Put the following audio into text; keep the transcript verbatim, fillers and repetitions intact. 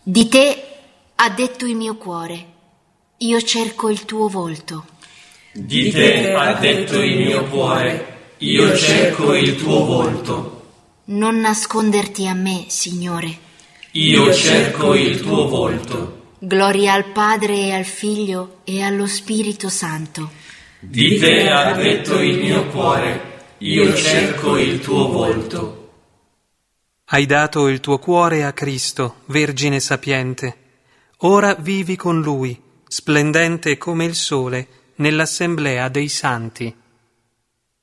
Di te ha detto il mio cuore, io cerco il tuo volto. Di te ha detto il mio cuore, io cerco il tuo volto. Non nasconderti a me, Signore. Io cerco il tuo volto. Gloria al Padre e al Figlio e allo Spirito Santo. Di te ha detto il mio cuore, io cerco il tuo volto. Hai dato il tuo cuore a Cristo, Vergine sapiente. Ora vivi con Lui, splendente come il sole, nell'assemblea dei santi.